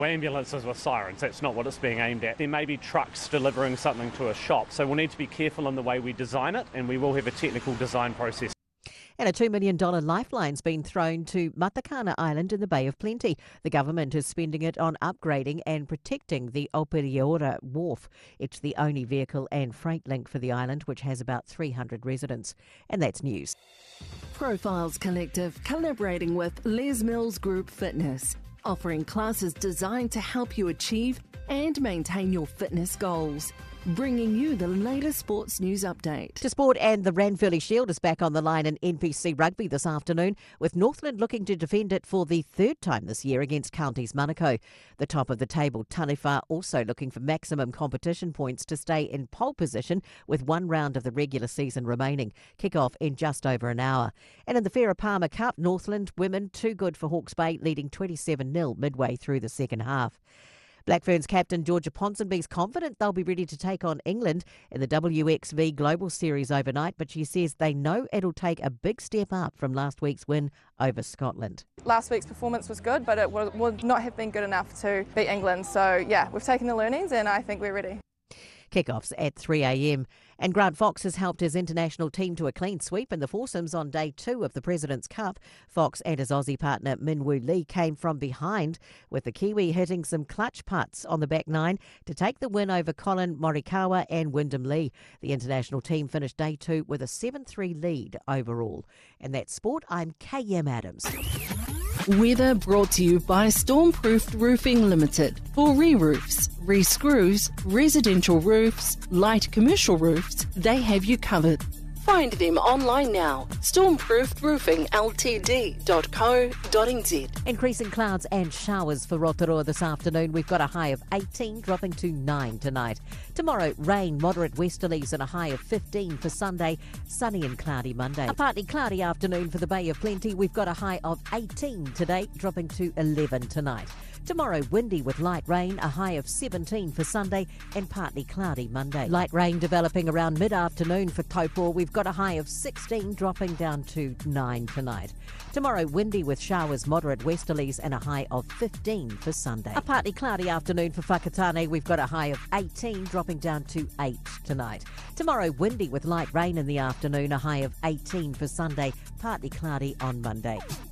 Ambulances with sirens, that's not what it's being aimed at. There may be trucks delivering something to a shop, so we'll need to be careful in the way we design it, and we will have a technical design process. And a $2 million lifeline's been thrown to Matakana Island in the Bay of Plenty. The government is spending it on upgrading and protecting the Operiora Wharf. It's the only vehicle and freight link for the island, which has about 300 residents. And that's news. Profiles Collective collaborating with Les Mills Group Fitness, offering classes designed to help you achieve and maintain your fitness goals. Bringing you the latest sports news update. To sport, and the Ranfurly Shield is back on the line in NPC Rugby this afternoon, with Northland looking to defend it for the third time this year against Counties Manukau. The top of the table, Taniwha, also looking for maximum competition points to stay in pole position with one round of the regular season remaining. Kick-off in just over an hour. And in the Farah Palmer Cup, Northland women too good for Hawke's Bay, leading 27-0 midway through the second half. Black Ferns captain Georgia Ponsonby's confident they'll be ready to take on England in the WXV Global Series overnight, but she says they know it'll take a big step up from last week's win over Scotland. Last week's performance was good, but it would not have been good enough to beat England. So, yeah, we've taken the learnings and I think we're ready. Kickoffs at 3 a.m. And Grant Fox has helped his international team to a clean sweep in the foursomes on day 2 of the President's Cup. Fox and his Aussie partner Min Woo Lee came from behind, with the Kiwi hitting some clutch putts on the back nine to take the win over Colin Morikawa and Wyndham Lee. The international team finished day 2 with a 7-3 lead overall. And that's sport. I'm KM Adams. Weather brought to you by Stormproofed Roofing Limited. For re-roofs, re-screws, residential roofs, light commercial roofs, they have you covered. Find them online now. Stormproofedroofingltd.co.nz. Increasing clouds and showers for Rotorua this afternoon. We've got a high of 18, dropping to 9 tonight. Tomorrow, rain, moderate westerlies and a high of 15 for Sunday. Sunny and cloudy Monday. A partly cloudy afternoon for the Bay of Plenty. We've got a high of 18 today, dropping to 11 tonight. Tomorrow, windy with light rain, a high of 17 for Sunday and partly cloudy Monday. Light rain developing around mid-afternoon for Taupo. We've got a high of 16, dropping down to 9 tonight. Tomorrow, windy with showers, moderate westerlies and a high of 15 for Sunday. A partly cloudy afternoon for Whakatane. We've got a high of 18, dropping down to 8 tonight. Tomorrow, windy with light rain in the afternoon, a high of 18 for Sunday, partly cloudy on Monday.